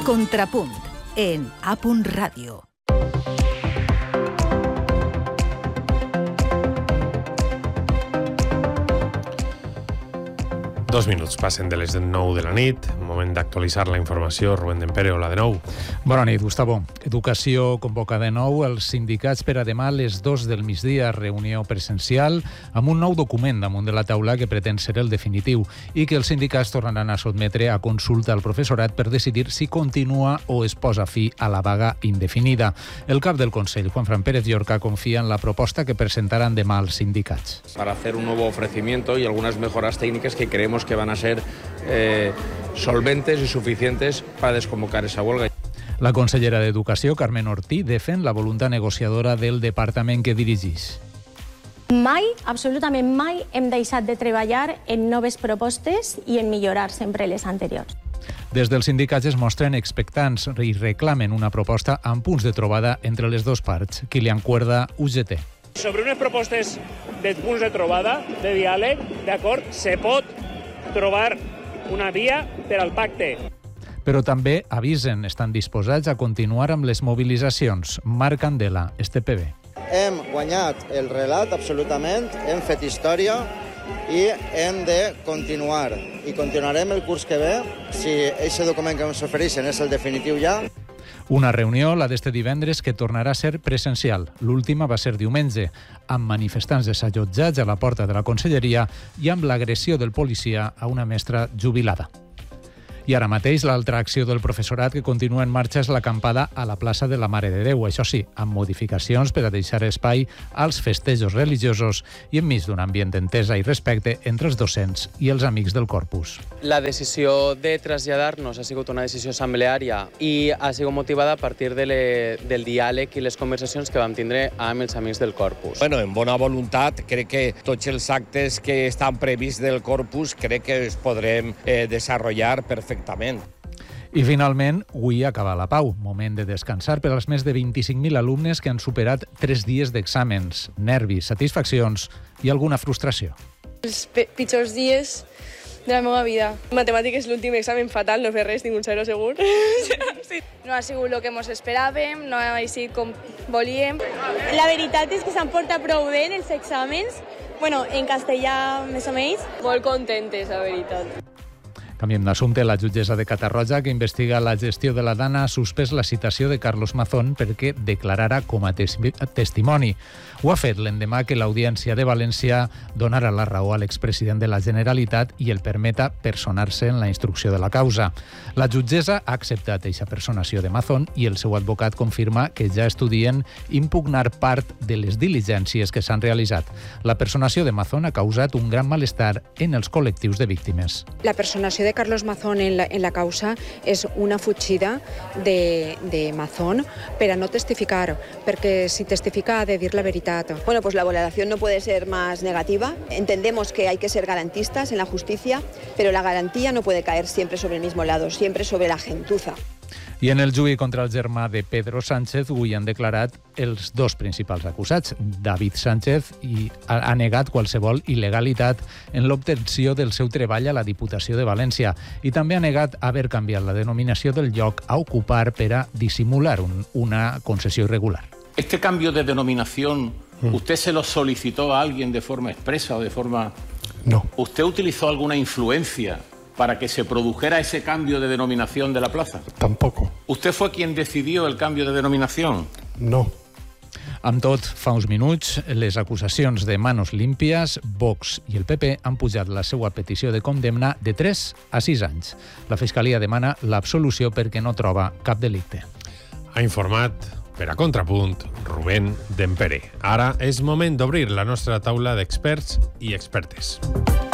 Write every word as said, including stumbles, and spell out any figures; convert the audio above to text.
Contrapunt, en A Punt Ràdio. Dos minuts passen de les nou de la nit, moment d'actualitzar la informació. Rubén Dempere, hola de nou. Bona nit, Gustavo. Educació convoca de nou els sindicats per a demà a les dos del migdia, reunió presencial, amb un nou document damunt de la taula que pretén ser el definitiu i que els sindicats tornaran a sotmetre a consulta al professorat per decidir si continua o es posa fi a la vaga indefinida. El cap del Consell, Juanfran Pérez Llorca, confia en la proposta que presentaran demà els sindicats. Para hacer un nuevo ofrecimiento y algunas mejoras técnicas que creemos que van a ser eh, solventes y suficientes para desconvocar esa huelga. La consellera d'Educació, Carmen Ortí, defèn la voluntat negociadora del departament que dirigeix. Mai, absolutament mai, hem deixat de treballar en noves propostes i en millorar sempre les anteriors. Des dels sindicats es mostren expectants i reclamen una proposta amb punts de trobada entre les dues parts. Kilian Cuerda, U G T. Sobre unes propostes de punts de trobada, de diàleg, d'acord, se pot trobar una via per al pacte. Però també avisen, estan disposats a continuar amb les mobilitzacions. Marc Candela, S T P B. Hem guanyat el relat, absolutament, hem fet història i hem de continuar. I continuarem el curs que ve, si aquest document que ens ofereixen és el definitiu ja. Una reunió, la d'este divendres, que tornarà a ser presencial. L'última va ser diumenge, amb manifestants desallotjats a la porta de la conselleria i amb l'agressió del policia a una mestra jubilada. I ara mateix l'altra acció del professorat que continua en marxa és l'acampada a la plaça de la Mare de Déu, això sí, amb modificacions per a deixar espai als festejos religiosos i enmig d'un ambient d'entesa i respecte entre els docents i els amics del corpus. La decisió de traslladar-nos ha sigut una decisió assembleària i ha sigut motivada a partir de le, del diàleg i les conversacions que vam tindre amb els amics del corpus. Bueno, en bona voluntat, crec que tots els actes que estan prevists del corpus crec que els podrem eh, desenvolupar perfectament. I finalment, avui acaba la pau, moment de descansar per als més de vint-i-cinc mil alumnes que han superat tres dies d'exàmens, nervis, satisfaccions i alguna frustració. Els pitjors dies de la meva vida. Matemàtiques, l'últim examen fatal, no fer res, tinc un zero segur. Sí. No ha sigut el que ens esperàvem, no ha sigut com volíem. La veritat és que s'han portat prou bé els exàmens, bueno, en castellà més o menys. Molt contentes, la veritat. Canviem d'assumpte. La jutgessa de Catarroja, que investiga la gestió de la Dana, ha suspès la citació de Carlos Mazón perquè declarara com a tes- testimoni. Ho ha fet l'endemà que l'Audiència de València donara la raó a l'expresident de la Generalitat i el permeta personar-se en la instrucció de la causa. La jutgessa ha acceptat aquesta personació de Mazón i el seu advocat confirma que ja estudien impugnar part de les diligències que s'han realitzat. La personació de Mazón ha causat un gran malestar en els col·lectius de víctimes. La personació de Carlos Mazón en la, en la causa és una fugida de, de Mazón per a no testificar, perquè si testifica ha de dir la veritat. Bueno, pues la valoración no puede ser más negativa. Entendemos que hay que ser garantistas en la justicia, pero la garantía no puede caer siempre sobre el mismo lado, siempre sobre la gentuza. I en el juí contra el germà de Pedro Sánchez avui han declarat els dos principals acusats. David Sánchez i ha, ha negat qualsevol il·legalitat en l'obtenció del seu treball a la Diputació de València i també ha negat haver canviat la denominació del lloc a ocupar per a dissimular un, una concessió irregular. ¿Este cambio de denominación usted se lo solicitó a alguien de forma expresa o de forma...? No. ¿Usted utilizó alguna influencia para que se produjera ese cambio de denominación de la plaza? Tampoco. ¿Usted fue quien decidió el cambio de denominación? No. Amb tot, fa uns minuts, les acusacions de Manos Limpias, Vox i el P P han pujat la seva petició de condemna de tres a sis anys. La Fiscalia demana l'absolució perquè no troba cap delicte. Ha informat per a Contrapunt Rubén Dempere. Ara és moment d'obrir la nostra taula d'experts i expertes.